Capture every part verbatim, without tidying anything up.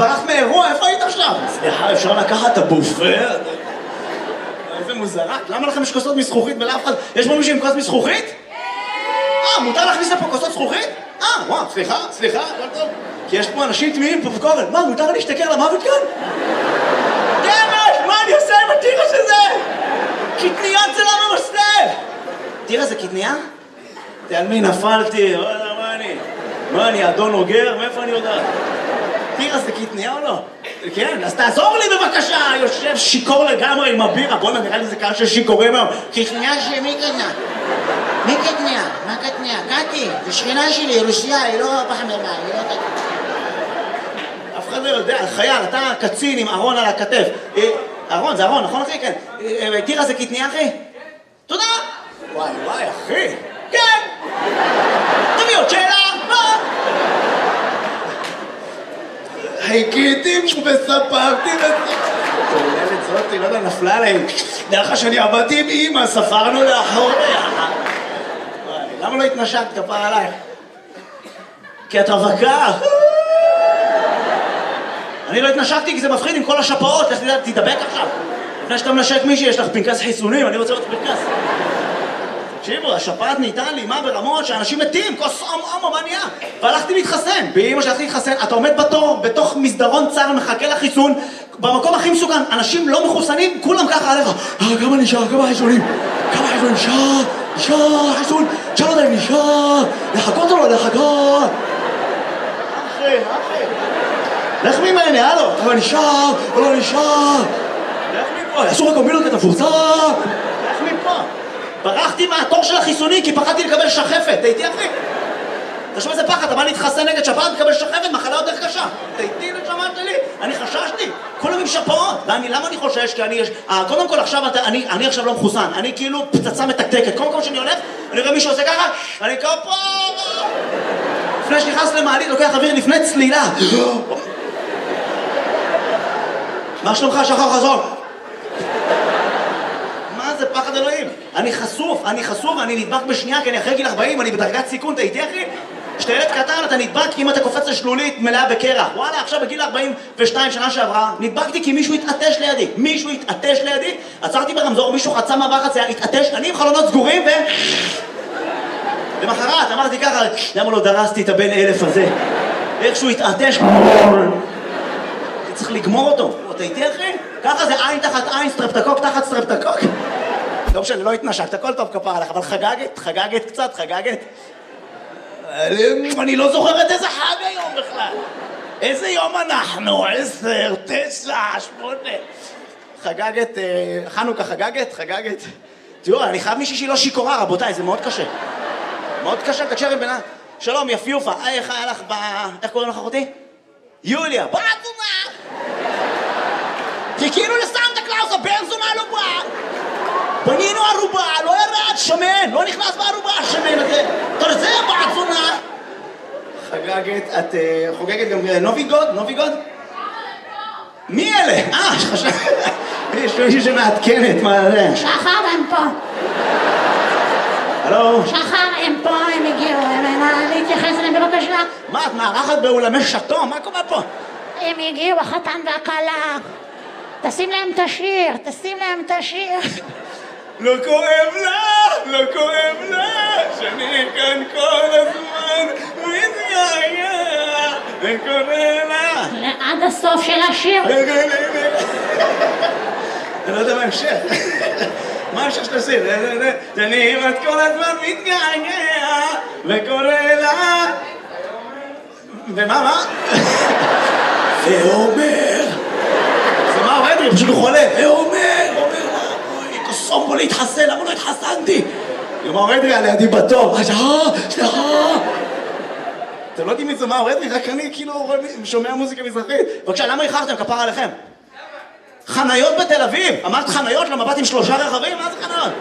ברחת מאירוע, איפה היית עכשיו? סליחה, אפשר לקחת את הבופה? איזה מוזרה, למה לכם יש כוסות מזכוכית ולאף אחד? יש פה מישהו עם כוס מזכוכית? אה, מותר להכניס לפה כוסות זכוכית? אה, וואו, סליחה, סליחה, הכל טוב. כי יש פה אנשים תמימים פופקורן. מה, מותר להשתכר למוות כאן? דמש, מה אני עושה עם הטירה שזה? קטניה זה לא ממסלב! טירה זה קטניה? על מי נפלתי? מה אני? מה אני, אדון אוגר? מאיפה אני יודעת? טירה זה קטניה או לא? כן, אז תעזור לי בבקשה! יושב שיקור לגמרי עם הבירה. בוא'נה, נראה לי זה קהל של שיכורים היום. קטניה שמי קטניה? מי קטניה? מה קטניה? קטי, זו שכנה שלי, רוסיה, היא לא פחממה, היא לא קטניה. אף אחד לא יודע, חייל, אתה קצין עם ארון על הכתף. ארון, זה ארון, נכון אחי? כן. טירה זה קטניה אחי? תודה! וואי וואי אחי! כן! תביא עוד שאלה! מה? חיכיתי וספרתי וספרתי זאתי, לא יודע, נפלה עליהם. דרך כלל שאני עבדתי עם אמא, ספרנו לאחוריה. למה לא התנשקת כפרה עלייך? כי את רווקה. אני לא התנשקתי כי זה מפחיד עם כל השפעות. לך תדבק עכשיו. לפני שאתה מנשק מישהי, יש לך פנקס חיסונים, אני רוצה עוד פנקס. תקשיבו, השפעת נהייתה לי, מה ברמות שאנשים מתים, כוס עום עום, מה נהיה? והלכתי להתחסן, באמא שהלכתי להתחסן, אתה עומד בתור, בתוך מסדרון צר, מחכה לחיסון, במקום הכי מסוכן, אנשים לא מחוסנים, כולם ככה עליך. אה, כמה נשאר, כמה חיסונים, כמה חיסונים, נשאר, נשאר, חיסון, נשאר עוד נשאר, לחכות או לא לחכות? אחי, אחי. לך ממני, הלו, כמה נשאר, או לא נשאר? לך מפה, אסור הקומבינות את הפורצה. לך מפה. ברחתי מהתור של החיסוני כי פחדתי לקבל שחפת, תהייתי אחי? תשמע איזה פחד, אתה בא להתחסן נגד שפעת לקבל שחפת, מחלה יותר קשה. תהייתי נשמה שלי, אני חששתי, כולם עם שפעות. ואני, למה אני חושש? כי אני יש... קודם כל עכשיו, אני, אני עכשיו לא מחוסן, אני כאילו פצצה מתקתקת. כל מקום שאני הולך, אני רואה מישהו עושה ככה, אני כפה... לפני שנכנס למעלית, לוקח אוויר לפני צלילה. מה שלומך שחר חזון? זה פחד אלוהים. אני חשוף, אני חשוף, אני נדבק בשנייה, כי אני אחרי גיל ארבעים, אני בדרגת סיכון, אתה איתי אחי? כשאתה ילד קטן, אתה נדבק אם אתה קופץ לשלולית מלאה בקרח. וואלה, עכשיו בגיל ארבעים ושתיים שנה שעברה, נדבקתי כי מישהו התעטש לידי. מישהו התעטש לידי, עצרתי ברמזור, מישהו חצה מעבר חצייה, התעטש, אני עם חלונות סגורים ו... למחרת, אמרתי ככה, למה לא דרסתי את הבן אלף הזה? איכשהו התעטש, צריך לגמור אותו. אתה איתי אחי? ככה זה עין תחת עין, סטרפטקוק תחת סטרפטקוק. לא משנה, לא התנשקת, הכל טוב כפרה עליך, אבל חגגת, חגגת קצת, חגגת. אני לא זוכרת איזה חג היום בכלל. איזה יום אנחנו? עשר, תשע, שמונה. חגגת, חנוכה חגגת, חגגת. תראו, אני חייב מישהי שהיא לא שיקורה, רבותיי, זה מאוד קשה. מאוד קשה, תקשר עם בינה. שלום, יפיופה, איך היה לך ב... איך קוראים לך אחותי? יוליה, בעצומה! חיכינו לסנטה קלאוס, הבן זונה לא בא! בנינו ערובה, לא ירד, שמן, לא נכנס בערובה, השמן הזה. תרזה, בעצונה! חגגת, את חוגגת גם נוביגוד? נוביגוד? מי אלה? אה, שחשב... יש מישהו שמעדכנת, מה זה? שחר הם פה. הלו? שחר הם פה, הם הגיעו, הם להתייחס אליהם בבקשה. מה, את מארחת באולמי שטו? מה קורה פה? הם הגיעו, החתן והכלה. תשים להם את השיר, תשים להם את השיר. לא כואב לה, לא כואב לה, שאני כאן כל הזמן מתגעגע, וקורא לה. עד הסוף של השיר. אני לא יודע מה המשך. מה המשך של השיר? שאני כמעט כל הזמן מתגעגע, וקורא לה. ומה, מה? ואומר. זה מה עובד לי? פשוט הוא חולה. ואומר, אומר. קוסום בו להתחסן, למה לא התחסנתי? יאמר אדרי על ידי בתור, סליחה, סליחה. אתם לא יודעים מי זה מה אדרי, רק אני כאילו שומע מוזיקה מזרחית. בבקשה, למה איחרתם? כפר עליכם. חניות בתל אביב. אמרת חניות למבט עם שלושה רכבים? מה זה חניות?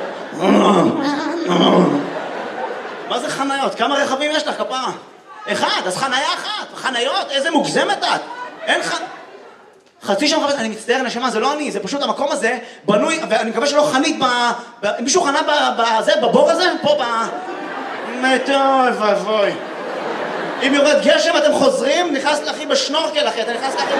מה זה חניות? כמה רכבים יש לך, כפרה? אחד, אז חניה אחת. חניות, איזה מוגזמת את. אין חנ... חצי שם חפש, אני מצטער נשמה, זה לא אני, זה פשוט המקום הזה בנוי, ואני מקווה שלא חנית ב... ב... מישהו חנה בזה, בבור הזה? פה ב... טוב, אבוי. אם יורד גשם אתם חוזרים, נכנס לכי בשנורקל אחי, אתה נכנס ככה...